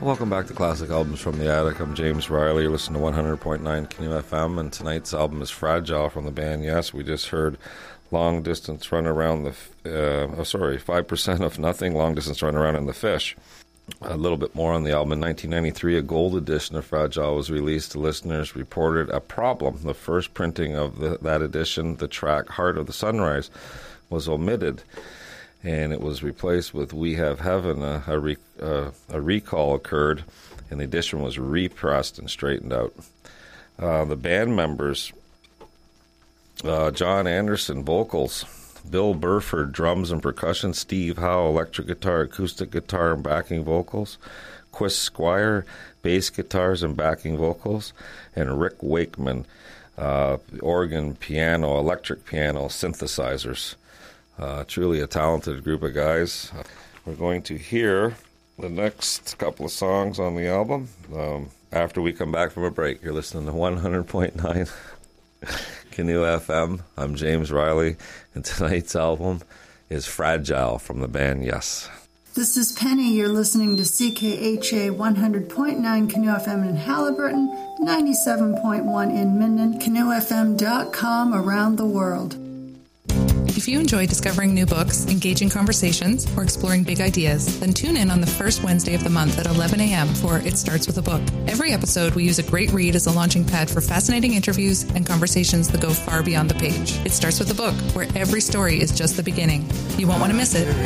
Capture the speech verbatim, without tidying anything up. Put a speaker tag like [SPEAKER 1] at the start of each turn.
[SPEAKER 1] Welcome back to Classic Albums from the Attic. I'm James Riley. You're listening to one hundred point nine Canoe F M, and tonight's album is Fragile from the band Yes. We just heard Long Distance Run Around the... Uh, oh, sorry, five percent of Nothing, Long Distance Run Around in the Fish. A little bit more on the album. In nineteen ninety-three, a gold edition of Fragile was released. The listeners reported a problem. The first printing of the, that edition, the track Heart of the Sunrise, was omitted, and it was replaced with We Have Heaven. A, a, re, uh, a recall occurred, and the edition was repressed and straightened out. Uh, the band members, uh, John Anderson, vocals, Bill Burford, drums and percussion, Steve Howe, electric guitar, acoustic guitar, and backing vocals, Chris Squire, bass guitars and backing vocals, and Rick Wakeman, uh, organ, piano, electric piano, synthesizers. Uh, truly a talented group of guys. We're going to hear the next couple of songs on the album um, after we come back from a break. You're listening to one hundred point nine Canoe F M. I'm James Riley, and tonight's album is Fragile from the band Yes.
[SPEAKER 2] This is Penny. You're listening to C K H A one hundred point nine Canoe F M in Haliburton, ninety-seven point one in Minden, canoe f m dot com around the world.
[SPEAKER 3] If you enjoy discovering new books, engaging conversations, or exploring big ideas, then tune in on the first Wednesday of the month at eleven a.m. for It Starts With a Book. Every episode, we use a great read as a launching pad for fascinating interviews and conversations that go far beyond the page. It starts with a book, where every story is just the beginning. You won't want to miss it.